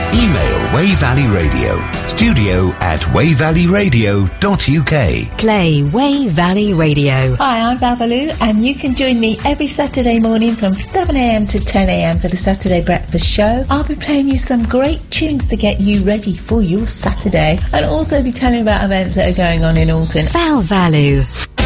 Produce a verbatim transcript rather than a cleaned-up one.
Email Way Valley Radio, studio at way valley radio dot u k. Play Way Valley Radio. Hi, I'm Babalu, and you can join me every Saturday morning from seven a m to ten a m for the Saturday Breakfast Show. I'll be playing you some great tunes to get you ready for your Saturday, and also be telling you about events that are going on in Alton. Val Valu.